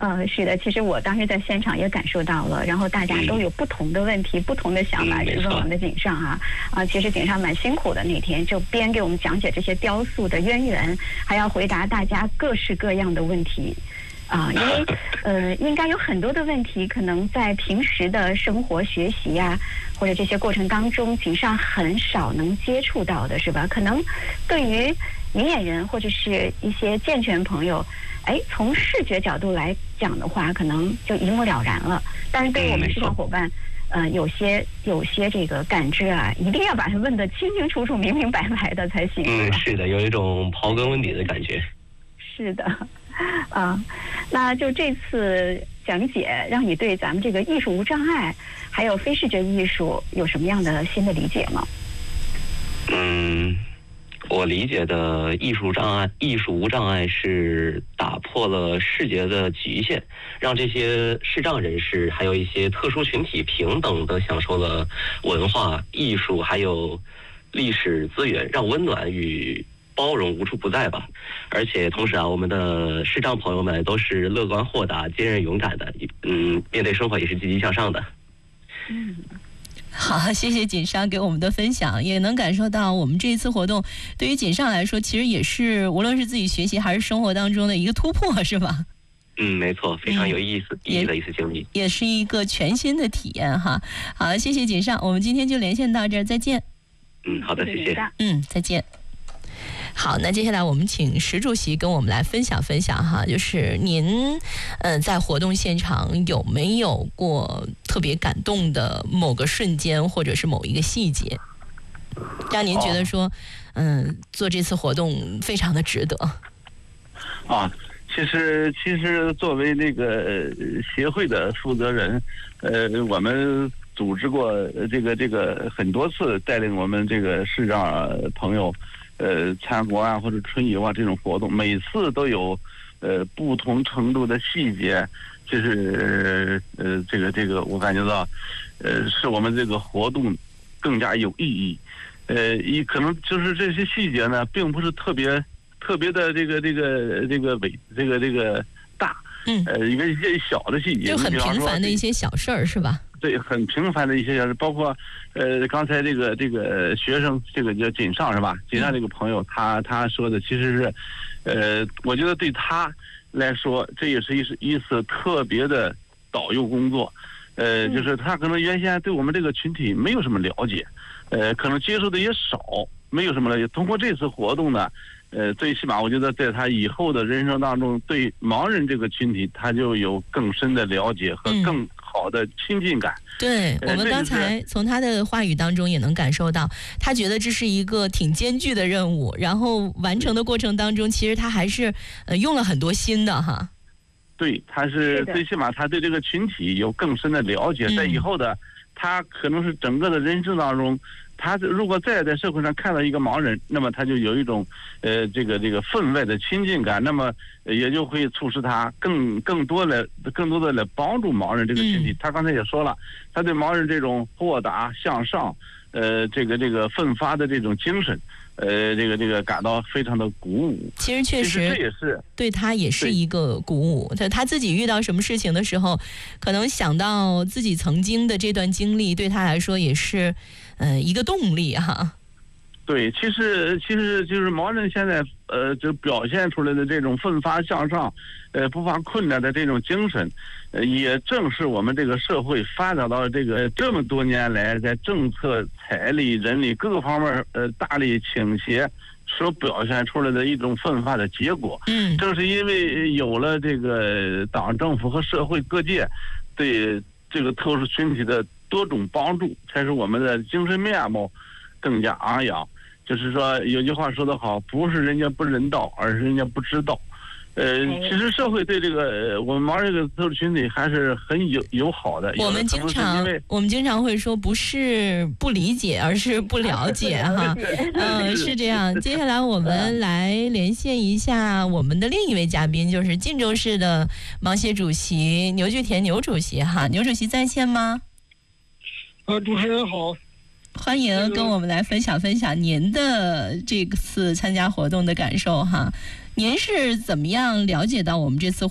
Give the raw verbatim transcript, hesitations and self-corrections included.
呃，是的，其实我当时在现场也感受到了，然后大家都有不同的问题、嗯、不同的想法，去问我们的井上啊啊，其实井上蛮辛苦的，那天就边给我们讲解这些雕塑的渊源，还要回答大家各式各样的问题。啊，因为呃，应该有很多的问题，可能在平时的生活、学习呀、啊，或者这些过程当中，井上很少能接触到的，是吧？可能对于明眼人或者是一些健全朋友，哎，从视觉角度来讲的话，可能就一目了然了。但是对于我们市场伙伴，呃，有些有些这个感知啊，一定要把它问得清清楚楚、明明白白的才行。 嗯，是的，有一种刨根问底的感觉。 是的。啊，那就这次讲解，让你对咱们这个艺术无障碍，还有非视觉艺术有什么样的新的理解吗？ 嗯，我理解的艺术障碍、艺术无障碍是打破了视觉的局限，让这些视障人士还有一些特殊群体平等地享受了文化艺术还有历史资源，让温暖与包容无处不在吧。而且同时啊，我们的视障朋友们都是乐观豁达、坚韧勇敢的，嗯，面对生活也是积极向上的。 嗯， 好，谢谢锦上给我们的分享，也能感受到我们这一次活动对于锦上来说，其实也是无论是自己学习还是生活当中的一个突破，是吧？ 嗯，没错，非常有意思、嗯、意义的一次经历， 也是一个全新的体验哈。好，谢谢锦上，我们今天就连线到这儿，再见。 嗯，好的，谢谢。 嗯，再见。好，那接下来我们请石主席跟我们来分享分享哈，就是您呃在活动现场有没有过特别感动的某个瞬间，或者是某一个细节，让您觉得说嗯、呃、做这次活动非常的值得啊？其实其实作为那个协会的负责人，呃我们组织过这个这个很多次，带领我们这个视障朋友呃，参观啊或者春游啊这种活动，每次都有呃不同程度的细节，就是呃这个这个我感觉到，呃使我们这个活动更加有意义。呃，一可能就是这些细节呢，并不是特别特别的这个这个这个伟这个这个大， 嗯， 呃一个一些小的细节， 就很平凡的一些小事儿，是吧？ 对，很平凡的一些小事，包括呃，刚才这个这个学生，这个叫锦上是吧？锦上这个朋友，他他说的其实是，呃，我觉得对他来说，这也是一次一次特别的导游工作，呃，就是他可能原先对我们这个群体没有什么了解，呃，可能接触的也少，没有什么了解。通过这次活动呢，呃，最起码我觉得在他以后的人生当中，对盲人这个群体，他就有更深的了解和更好的亲近感。 嗯、对，我们刚才从他的话语当中也能感受到，他觉得这是一个挺艰巨的任务，然后完成的过程当中，其实他还是呃用了很多心的哈。 对，他是最起码他对这个群体有更深的了解，在以后的他可能是整个的人生当中。他如果再在社会上看到一个盲人，那么他就有一种呃这个这个分外的亲近感，那么也就会促使他更更多的更多的来帮助盲人这个群体。嗯、他刚才也说了，他对盲人这种豁达向上，呃这个这个奋发的这种精神，呃这个这个感到非常的鼓舞。 其实确实， 这也是对他也是一个鼓舞。他他自己遇到什么事情的时候，可能想到自己曾经的这段经历，对他来说也是。呃，一个动力哈、啊。 对，其实其实就是盲人现在呃，就表现出来的这种奋发向上，呃，不怕困难的这种精神，呃，也正是我们这个社会发展到这个这么多年来，在政策、财力、人力各个方面呃大力倾斜所表现出来的一种奋发的结果。 嗯， 正是因为有了这个党政府和社会各界对这个特殊群体的多种帮助，才使我们的精神面貌更加昂扬。就是说，有句话说得好，不是人家不人道，而是人家不知道。呃，其实社会对这个我们盲人这个特殊群体还是很友友好的。 我们经常我们经常会说，不是不理解，而是不了解哈。嗯，是这样。接下来我们来连线一下我们的另一位嘉宾，就是晋州市的盲协主席牛聚田牛主席哈。牛主席在线吗？ 呃，主持人好。 欢迎跟我们来分享分享您的这次参加活动的感受哈。您是怎么样了解到我们这次